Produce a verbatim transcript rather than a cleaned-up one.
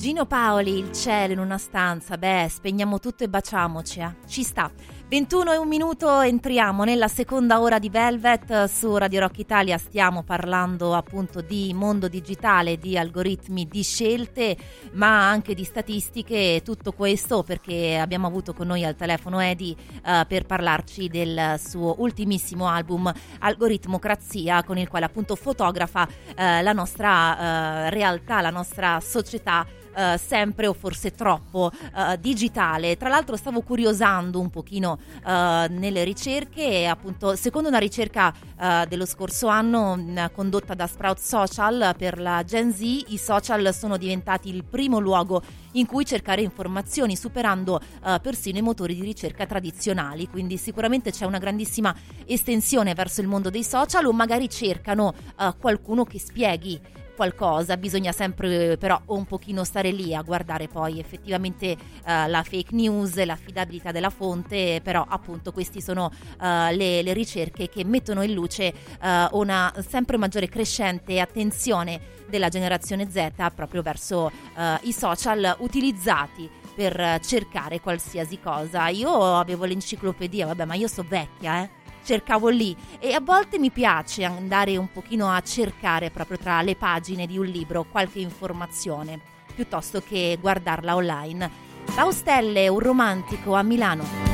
Gino Paoli, Il cielo in una stanza, beh, spegniamo tutto e baciamoci, eh. Ci sta. ventuno e un minuto, entriamo nella seconda ora di Velvet su Radio Rock Italia. Stiamo parlando appunto di mondo digitale, di algoritmi, di scelte, ma anche di statistiche. Tutto questo perché abbiamo avuto con noi al telefono Edi uh, per parlarci del suo ultimissimo album Algoritmocrazia, con il quale appunto fotografa uh, la nostra uh, realtà, la nostra società Uh, sempre o forse troppo uh, digitale. Tra l'altro stavo curiosando un pochino uh, nelle ricerche e appunto secondo una ricerca uh, dello scorso anno mh, condotta da Sprout Social per la Gen Z, i social sono diventati il primo luogo in cui cercare informazioni, superando uh, persino i motori di ricerca tradizionali. Quindi sicuramente c'è una grandissima estensione verso il mondo dei social, o magari cercano uh, qualcuno che spieghi qualcosa. Bisogna sempre però un pochino stare lì a guardare poi effettivamente uh, la fake news, l'affidabilità della fonte, però appunto questi sono uh, le, le ricerche che mettono in luce uh, una sempre maggiore crescente attenzione della generazione Z proprio verso uh, i social utilizzati per cercare qualsiasi cosa. Io avevo l'enciclopedia, vabbè, ma io so vecchia, eh cercavo lì, e a volte mi piace andare un pochino a cercare proprio tra le pagine di un libro qualche informazione piuttosto che guardarla online. Ciao Stelle, un romantico a Milano.